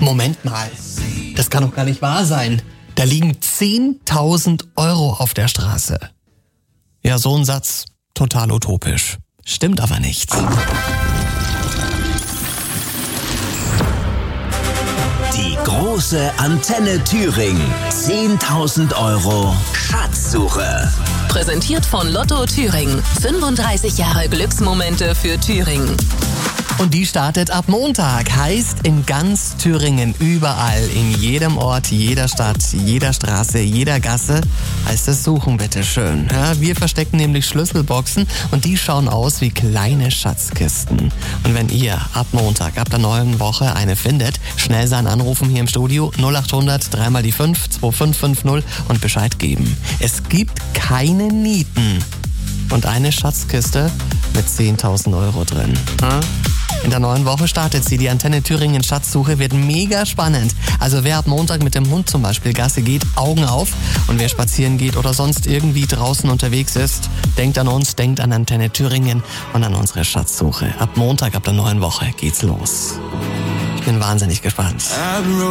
Moment mal, das kann doch gar nicht wahr sein. Da liegen 10.000 Euro auf der Straße. Ja, so ein Satz, total utopisch. Stimmt aber nicht. Die große Antenne Thüringen. 10.000 Euro Schatzsuche. Präsentiert von Lotto Thüringen. 35 Jahre Glücksmomente für Thüringen. Und die startet ab Montag. Heißt in ganz Thüringen, überall, in jedem Ort, jeder Stadt, jeder Straße, jeder Gasse, heißt es suchen, bitteschön. Ja, wir verstecken nämlich Schlüsselboxen und die schauen aus wie kleine Schatzkisten. Und wenn ihr ab Montag, ab der neuen Woche eine findet, schnell sein anrufen hier im Studio 0800 3 mal die 5 2550 und Bescheid geben. Es gibt keine Nieten und eine Schatzkiste mit 10.000 Euro drin. In der neuen Woche startet sie. Die Antenne Thüringen Schatzsuche wird mega spannend. Also wer ab Montag mit dem Hund zum Beispiel Gasse geht, Augen auf. Und wer spazieren geht oder sonst irgendwie draußen unterwegs ist, denkt an uns, denkt an Antenne Thüringen und an unsere Schatzsuche. Ab Montag, ab der neuen Woche geht's los. Ich bin wahnsinnig gespannt.